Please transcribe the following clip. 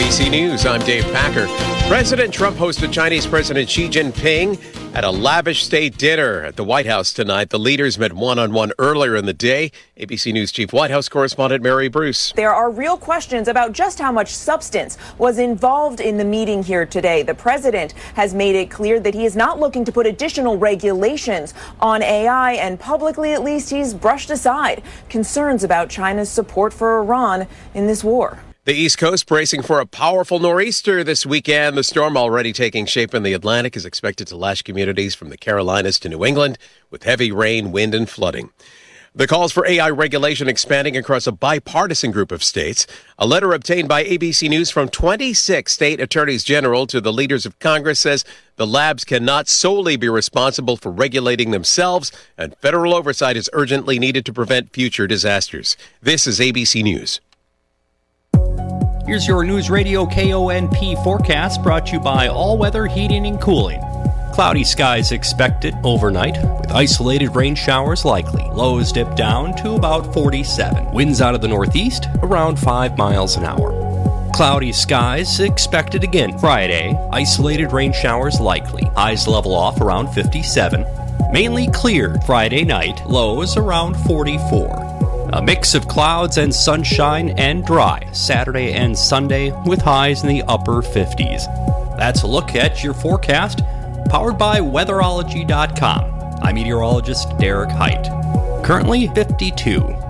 ABC News, I'm Dave Packer. President Trump hosted Chinese President Xi Jinping at a lavish state dinner at the White House tonight. The leaders met one-on-one earlier in the day. ABC News Chief White House correspondent Mary Bruce. There are real questions about just how much substance was involved in the meeting here today. The president has made it clear that he is not looking to put additional regulations on AI, and publicly, at least, he's brushed aside concerns about China's support for Iran in this war. The East Coast bracing for a powerful nor'easter this weekend. The storm already taking shape in the Atlantic is expected to lash communities from the Carolinas to New England with heavy rain, wind, and flooding. The calls for AI regulation expanding across a bipartisan group of states. A letter obtained by ABC News from 26 state attorneys general to the leaders of Congress says the labs cannot solely be responsible for regulating themselves, and federal oversight is urgently needed to prevent future disasters. This is ABC News. Here's your News Radio KONP forecast brought to you by All Weather Heating and Cooling. Cloudy skies expected overnight with isolated rain showers likely. Lows dip down to about 47. Winds out of the northeast around 5 miles an hour. Cloudy skies expected again Friday. Isolated rain showers likely. Highs level off around 57. Mainly clear Friday night. Lows around 44. A mix of clouds and sunshine and dry Saturday and Sunday with highs in the upper 50s. That's a look at your forecast, powered by weatherology.com. I'm meteorologist Derek Height. Currently 52.